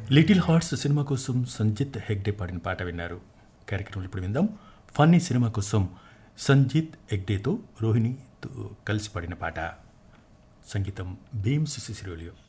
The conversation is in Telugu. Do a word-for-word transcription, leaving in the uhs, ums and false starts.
లిటిల్ హార్ట్స్ సినిమా కోసం సంజిత్ హెగ్డే పాడిన పాట విన్నారు. కార్యక్రమం ఇప్పుడు విందాం. ఫన్నీ సినిమా కోసం సంజిత్ హెగ్డేతో రోహిణితో కలిసి పాడిన పాట. సంగీతం భీమ్స్ సిసిరోలియో.